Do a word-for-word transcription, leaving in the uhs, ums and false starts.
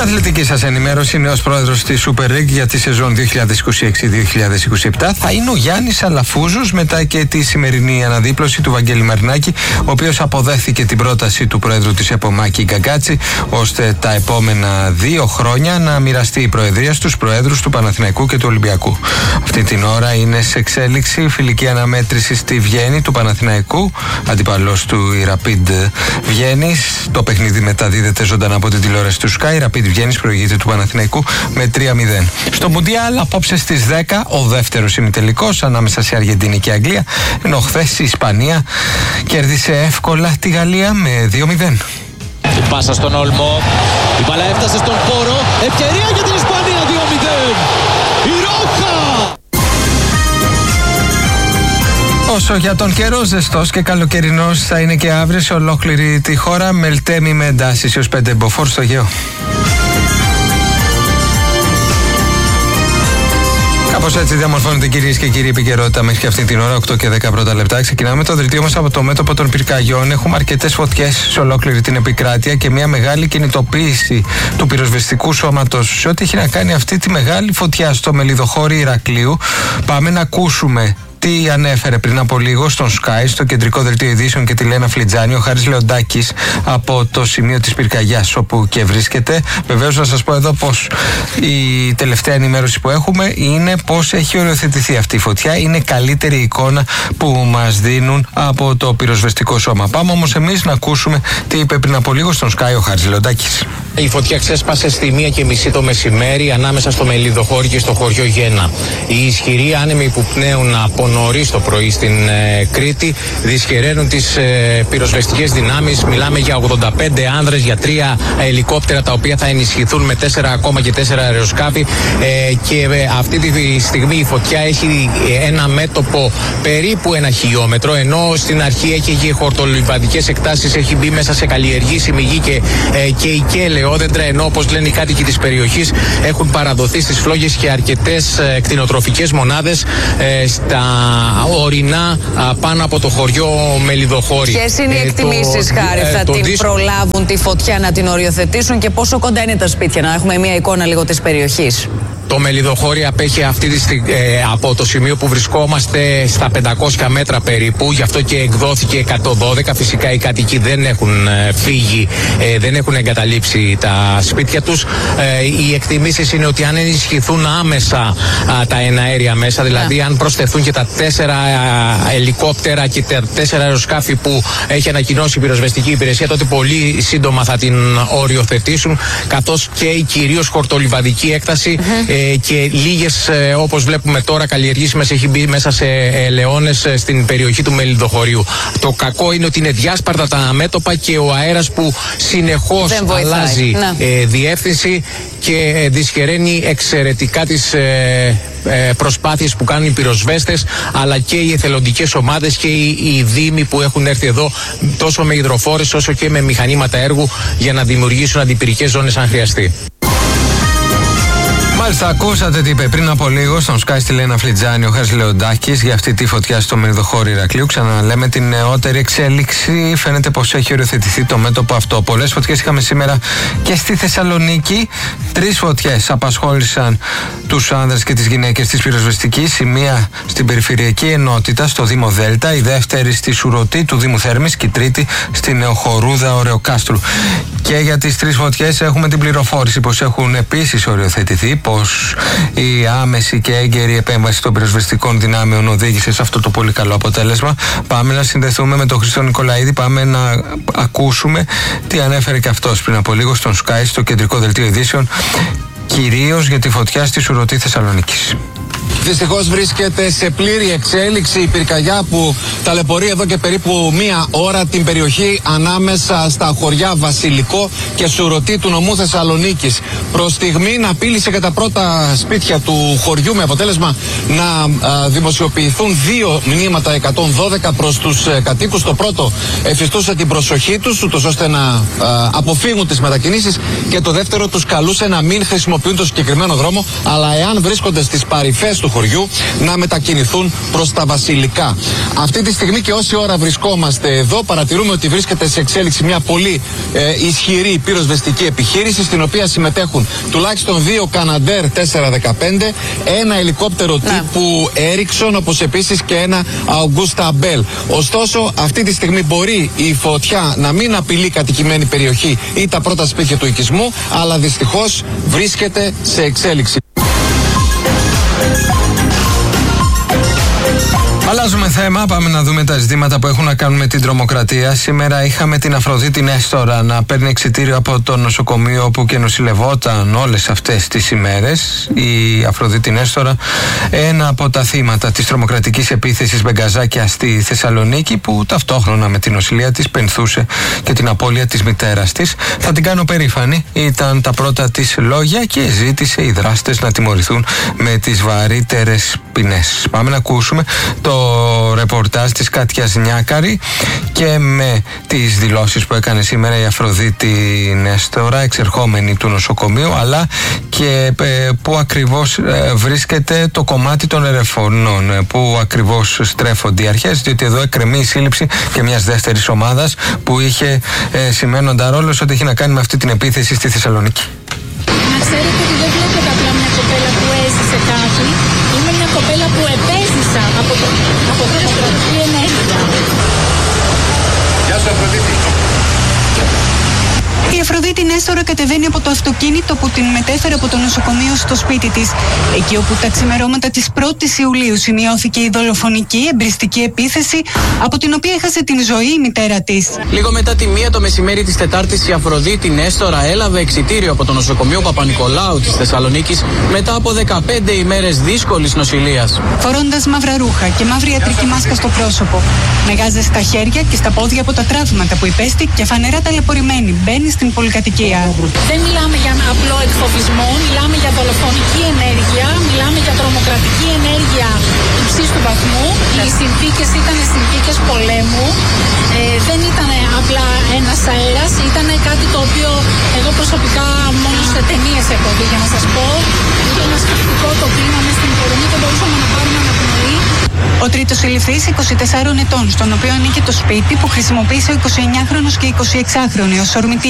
αθλητική σας ενημέρωση, νέος πρόεδρος της Super League για τη σεζόν δύο χιλιάδες είκοσι έξι δύο χιλιάδες είκοσι επτά θα είναι ο Γιάννης Αλαφούζος, μετά και τη σημερινή αναδίπλωση του Βαγγέλη Μαρινάκη, ο οποίος αποδέχθηκε την πρόταση του πρόεδρου της ΕΠΟ Μάκη Γκαγκάτση, ώστε τα επόμενα δύο χρόνια να μοιραστεί η προεδρία στους προέδρους του Παναθηναϊκού και του Ολυμπιακού. Αυτή την ώρα είναι σε εξέλιξη η φιλική αναμέτρηση στη Βιέννη του Παναθηναϊκού, αντιπαλός του η Rapid Βιέννης. Το παιχνίδι μεταδίδεται ζωντανά από την τηλεόραση του Sky. Η Rapid Βιέννης προηγείται του Παναθηναϊκού με τρία μηδέν. Στο Μουντιάλ απόψε στις δέκα ο δεύτερος ημιτελικός ανάμεσα σε Αργεντινή και Αγγλία, ενώ χθες η Ισπανία κέρδισε εύκολα τη Γαλλία με δύο μηδέν. Η πάσα στον Όλμο, η μπάλα έφτασε στον Πόρο, ευκαιρία για την Ισπανία, δύο μηδέν. Η Ρόχα! Όσο για τον καιρό, ζεστός και καλοκαιρινός θα είναι και αύριο σε ολόκληρη τη χώρα, με Ελτέμι με εντάσεις έως πέντε μποφόρ στο Αιγαίο. Κάπως έτσι διαμορφώνεται, κυρίες και κύριοι, επικαιρότητα μέχρι και αυτή την ώρα, οκτώ και δέκα πρώτα λεπτά. Ξεκινάμε το δελτίο μας από το μέτωπο των πυρκαγιών. Έχουμε αρκετές φωτιές σε ολόκληρη την επικράτεια και μια μεγάλη κινητοποίηση του πυροσβεστικού σώματος σε ό,τι έχει να κάνει αυτή τη μεγάλη φωτιά στο Μελιδοχώρι Ηρακλείου. Πάμε να ακούσουμε τι ανέφερε πριν από λίγο στον Sky, στο κεντρικό δελτίο ειδήσεων, και τη Λένα Φλιτζάνη, ο Χάρης Λεοντάκης, από το σημείο της πυρκαγιάς όπου και βρίσκεται. Βεβαίως να σας πω εδώ πως η τελευταία ενημέρωση που έχουμε είναι πως έχει οριοθετηθεί αυτή η φωτιά. Είναι καλύτερη εικόνα που μας δίνουν από το πυροσβεστικό σώμα. Πάμε όμως εμείς να ακούσουμε τι είπε πριν από λίγο στον Sky ο Χάρης Λεοντάκης. Η φωτιά ξέσπασε στη μία και μισή το μεσημέρι ανάμεσα στο Μελιδοχώρι και στο χωριό Γένα. Οι ισχυροί άνεμοι που πνέουν από νωρίς το πρωί στην ε, Κρήτη δυσχεραίνουν τις ε, πυροσβεστικές δυνάμεις. Μιλάμε για ογδόντα πέντε άνδρες, για τρία ελικόπτερα τα οποία θα ενισχυθούν με τέσσερα ακόμα και τέσσερα αεροσκάφη. Ε, και ε, αυτή τη στιγμή η φωτιά έχει ένα μέτωπο περίπου ένα χιλιόμετρο, ενώ στην αρχή έχει χορτολιβαδικές εκτάσεις, έχει μπει μέσα σε καλλιεργήσιμη γη και, ε, και οικέλε όδεντρα, ενώ όπως λένε οι κάτοικοι της περιοχής έχουν παραδοθεί στις φλόγες και αρκετές ε, κτηνοτροφικές μονάδες ε, στα ορεινά α, πάνω από το χωριό Μελιδοχώρι. Ποιες είναι οι ε, εκτιμήσεις, το, Χάρη, ε, θα το την δίσ... προλάβουν τη φωτιά να την οριοθετήσουν και πόσο κοντά είναι τα σπίτια, να έχουμε μια εικόνα λίγο της περιοχής? Το Μελιδοχώρι απέχει αυτή τη στιγμή ε, από το σημείο που βρισκόμαστε στα πεντακόσια μέτρα περίπου, γι' αυτό και εκδόθηκε εκατόν δώδεκα. Φυσικά οι κάτοικοι δεν έχουν ε, φύγει, ε, δεν έχουν εγκαταλείψει τα σπίτια τους. Ε, οι εκτιμήσεις είναι ότι αν ενισχυθούν άμεσα α, τα εναέρια μέσα, δηλαδή yeah. αν προσθεθούν και τα τέσσερα α, ελικόπτερα και τα τέσσερα αεροσκάφη που έχει ανακοινώσει η πυροσβεστική υπηρεσία, τότε πολύ σύντομα θα την οριοθετήσουν, καθώς και η κυρίως χορτολιβαδική έκταση mm-hmm. ε, και λίγες ε, όπως βλέπουμε τώρα καλλιεργήσιμες έχει μπει μέσα σε ελαιώνες ε, στην περιοχή του Μελιδοχωρίου. Το κακό είναι ότι είναι διάσπαρτα τα μέτωπα και ο αέρας που συνεχώς αλλάζει ε, διεύθυνση και ε, δυσχεραίνει εξαιρετικά τις ε, ε, προσπάθειες που κάνουν οι πυροσβέστες, αλλά και οι εθελοντικές ομάδες και οι, οι δήμοι που έχουν έρθει εδώ τόσο με υδροφόρες όσο και με μηχανήματα έργου για να δημιουργήσουν αντιπυρικές ζώνες αν χρειαστεί. Μάλιστα, ακούσατε τι είπε πριν από λίγο στον Sky στη Λένα Φλιτζάνη ο Χάρης Λεοντάκης για αυτή τη φωτιά στο Μελιδοχώρι Ηρακλείου. Ξαναλέμε την νεότερη εξέλιξη. Φαίνεται πως έχει οριοθετηθεί το μέτωπο αυτό. Πολλές φωτιές είχαμε σήμερα και στη Θεσσαλονίκη. Τρεις φωτιές απασχόλησαν τους άνδρες και τις γυναίκες της πυροσβεστικής. Η μία στην περιφερειακή ενότητα στο Δήμο Δέλτα, η δεύτερη στη Σουρωτή του Δήμου Θέρμης και η τρίτη στη Νεοχορούδα Ωρεοκάστρου. Και για τις τρεις φωτιές έχουμε την πληροφόρηση πως έχουν επίσης οριοθετηθεί, πως η άμεση και έγκαιρη επέμβαση των πυροσβεστικών δυνάμεων οδήγησε σε αυτό το πολύ καλό αποτέλεσμα. Πάμε να συνδεθούμε με τον Χρήστο Νικολαίδη, πάμε να ακούσουμε τι ανέφερε και αυτός πριν από λίγο στον Sky, στο κεντρικό δελτίο ειδήσεων, κυρίως για τη φωτιά στη Σουρωτή Θεσσαλονίκης. Δυστυχώς βρίσκεται σε πλήρη εξέλιξη η πυρκαγιά που ταλαιπωρεί εδώ και περίπου μία ώρα την περιοχή ανάμεσα στα χωριά Βασιλικό και Σουρωτή του νομού Θεσσαλονίκης. Προς στιγμήν απείλησε και τα πρώτα σπίτια του χωριού, με αποτέλεσμα να α, δημοσιοποιηθούν δύο μηνύματα εκατόν δώδεκα προς τους ε, κατοίκους. Το πρώτο εφιστούσε την προσοχή τους, ούτως ώστε να α, αποφύγουν τις μετακινήσεις, και το δεύτερο τους καλούσε να μην χρησιμοποιούν το συγκεκριμένο δρόμο, αλλά εάν βρίσκονται στις παρυφές του χωριού να μετακινηθούν προς τα βασιλικά. Αυτή τη στιγμή και όση ώρα βρισκόμαστε εδώ, παρατηρούμε ότι βρίσκεται σε εξέλιξη μια πολύ ε, ισχυρή πυροσβεστική επιχείρηση, στην οποία συμμετέχουν τουλάχιστον δύο Canadair τετρακόσια δεκαπέντε, ένα ελικόπτερο ναι. τύπου Ericsson, όπως επίσης και ένα Augusta Bell. Ωστόσο, αυτή τη στιγμή μπορεί η φωτιά να μην απειλεί κατοικημένη περιοχή ή τα πρώτα σπίτια του οικισμού, αλλά δυστυχώς βρίσκεται σε εξέλιξη. Αλλάζουμε θέμα, πάμε να δούμε τα ζητήματα που έχουν να κάνουν με την τρομοκρατία. Σήμερα είχαμε την Αφροδίτη Νέστορα να παίρνει εξιτήριο από το νοσοκομείο όπου και νοσηλευόταν όλες αυτές τις ημέρες. Η Αφροδίτη Νέστορα, ένα από τα θύματα της τρομοκρατικής επίθεσης Μπεγκαζάκια στη Θεσσαλονίκη, που ταυτόχρονα με την νοσηλεία της πενθούσε και την απώλεια της μητέρας της. Θα την κάνω περήφανη, ήταν τα πρώτα της λόγια, και ζήτησε οι δράστες να τιμωρηθούν με τις βαρύτερες ποινές. Πάμε να ακούσουμε το ρεπορτάζ της Κάτιας Νιάκαρη και με τις δηλώσεις που έκανε σήμερα η Αφροδίτη Νέστορα, εξερχόμενη του νοσοκομείου, αλλά και που ακριβώς βρίσκεται το κομμάτι των ερεφωνών, που ακριβώς στρέφονται οι αρχές, διότι εδώ εκκρεμεί η σύλληψη και μιας δεύτερης ομάδας που είχε σημαίνοντα ρόλο ό,τι έχει να κάνει με αυτή την επίθεση στη Θεσσαλονίκη. Να ξέρετε ότι δεν βλέπετε απλά μια κοπέλα που έζησε κάτι. Είμαι μια κοπέλα που επέζησα από το από τρομοκρατική ενέργεια. Γεια σου, Αφροδίτη. Η Αφροδίτη Νέστορα κατεβαίνει από το αυτοκίνητο που την μετέφερε από το νοσοκομείο στο σπίτι της, εκεί όπου τα ξημερώματα της πρώτης Ιουλίου σημειώθηκε η δολοφονική εμπριστική επίθεση, από την οποία έχασε την ζωή η μητέρα της. Λίγο μετά τη μία το μεσημέρι της Τετάρτης, η Αφροδίτη Νέστορα έλαβε εξιτήριο από το νοσοκομείο Παπα-Νικολάου της Θεσσαλονίκης μετά από δεκαπέντε ημέρες δύσκολης νοσηλείας. Φορώντας μαύρα ρούχα και μαύρη ιατρική μάσκα στο πρόσωπο, με γάζες στα χέρια και στα πόδια από τα τραύματα που υπέστη και φανερά ταλαιπωρημένη, μπαίνει στην πολυκατοικία. Δεν μιλάμε για απλό εκφοβισμό, μιλάμε για δολοφονική ενέργεια, μιλάμε για τρομοκρατική ενέργεια υψής του βαθμού. Οι συνθήκες ήταν συνθήκες πολέμου, ε, δεν ήταν απλά ένας αέρας, ήταν κάτι το οποίο εγώ προσωπικά μόνο σε ταινίες έχω δει, για να σας πω. Ήταν ένα σκεφτικό το κλίμα μες στην υποδομή και μπορούσαμε να πάρουμε αναπνοή. Ο τρίτος συλληφθής, είκοσι τεσσάρων ετών, στον οποίο ανήκε το σπίτι που χρησιμοποίησε ο εικοσιεννιάχρονος και εικοσιεξάχρονη ως ορμητή.